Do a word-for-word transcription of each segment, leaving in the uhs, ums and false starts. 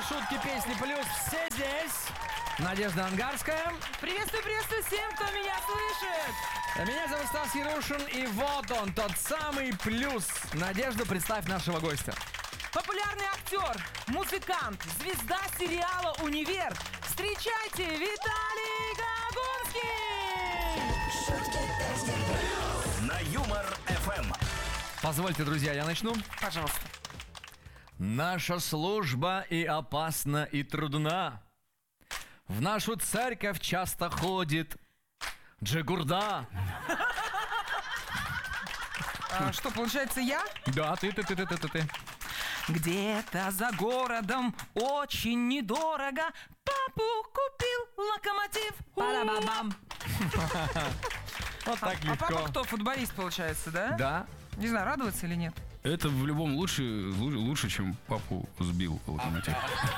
шутки, песни плюс. Все здесь. Надежда Ангарская. Приветствую, приветствую всем, кто меня слышит. Меня зовут Стас Ярушин, и вот он, тот самый плюс. Надежда, представь нашего гостя. Популярный актер, музыкант, звезда сериала «Универ». Встречайте, Виталий Гагунский! На Юмор-ФМ. Позвольте, друзья, я начну. Пожалуйста. Наша служба и опасна, и трудна. В нашу церковь часто ходит Джигурда. А, что, получается, я? Да, ты, ты, ты, ты, ты, ты, ты. Где-то за городом очень недорого папу купил локомотив. Пара-бам-бам. Вот так А папа легко. кто? Футболист, получается, да? Да. Не знаю, радоваться или нет. Это в любом лучше, лу- лучше, чем папу сбил локомотив.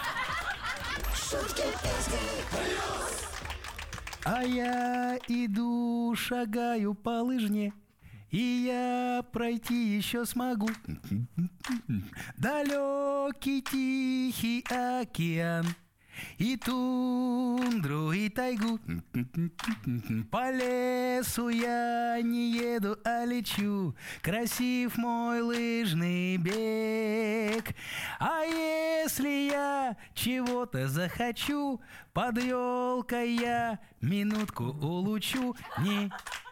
А я иду, шагаю по лыжне, и я пройти еще смогу. Далекий тихий океан, и тундру, и тайгу. По лесу я не еду, а лечу. Красив мой лыжный бег. А если я чего-то захочу, под елкой я минутку улучу. Не